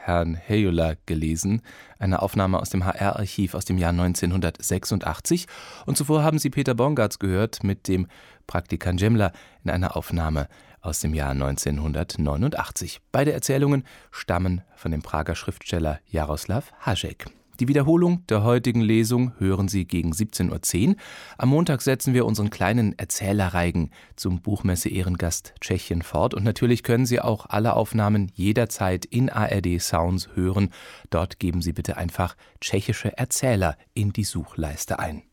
Herrn Hejola gelesen, eine Aufnahme aus dem HR-Archiv aus dem Jahr 1986. Und zuvor haben Sie Peter Bongartz gehört mit dem Praktikant Dżemla in einer Aufnahme aus dem Jahr 1989. Beide Erzählungen stammen von dem Prager Schriftsteller Jaroslav Hašek. Die Wiederholung der heutigen Lesung hören Sie gegen 17:10 Uhr. Am Montag setzen wir unseren kleinen Erzählerreigen zum Buchmesse-Ehrengast Tschechien fort. Und natürlich können Sie auch alle Aufnahmen jederzeit in ARD Sounds hören. Dort geben Sie bitte einfach tschechische Erzähler in die Suchleiste ein.